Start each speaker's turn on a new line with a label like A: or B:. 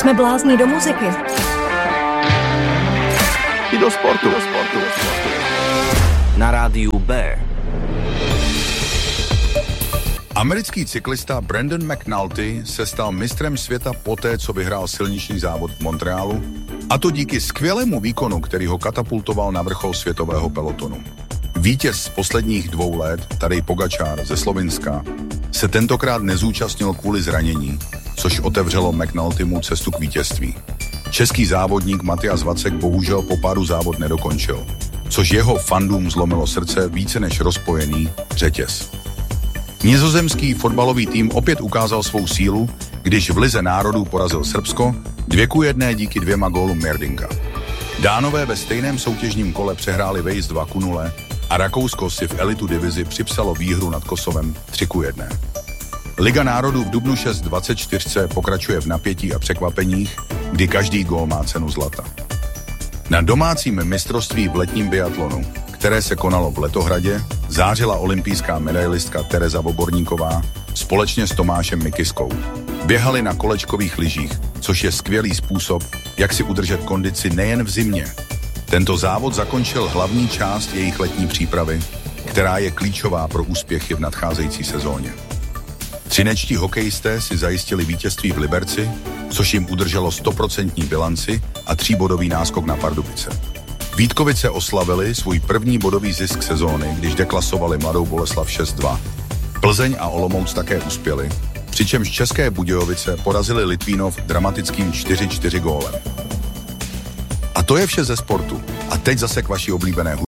A: Jsme blázni do muziky.
B: I do sportu.
C: Na rádiu B.
D: Americký cyklista Brandon McNulty se stal mistrem světa poté, co vyhrál silniční závod v Montrealu, a to díky skvělému výkonu, který ho katapultoval na vrchol světového pelotonu. Vítěz z posledních 2 let, Tadej Pogačar ze Slovinska, se tentokrát nezúčastnil kvůli zranění, což otevřelo McNultymu cestu k vítězství. Český závodník Matias Vacek bohužel po pádu závod nedokončil, což jeho fandům zlomilo srdce více než rozpojený řetěz. Nizozemský fotbalový tým opět ukázal svou sílu, když v Lize národů porazil Srbsko 2:1 díky 2 gólům Merdinka. Dánové ve stejném soutěžním kole přehráli Wales 2:0 a Rakousko si v elitu divizi připsalo výhru nad Kosovem 3:1. Liga národů v dubnu 6:24 pokračuje v napětí a překvapeních, kdy každý gól má cenu zlata. Na domácím mistrovství v letním biatlonu, které se konalo v Letohradě, zářila olympijská medailistka Tereza Voborníková společně s Tomášem Mikiskou. Běhali na kolečkových lyžích, což je skvělý způsob, jak si udržet kondici nejen v zimě. Tento závod zakončil hlavní část jejich letní přípravy, která je klíčová pro úspěchy v nadcházející sezóně. Třinečtí hokejisté si zajistili vítězství v Liberci, což jim udrželo 100% bilanci a 3bodový náskok na Pardubice. Vítkovice oslavili svůj první bodový zisk sezóny, když deklasovali Mladou Boleslav 6:2. Plzeň a Olomouc také uspěli, přičemž České Budějovice porazili Litvínov dramatickým 4:4 gólem. A to je vše ze sportu. A teď zase k vaší oblíbené